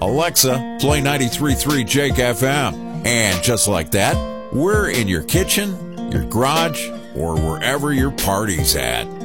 Alexa, play 93.3 Jake FM. And just like that, we're in your kitchen, your garage, or wherever your party's at.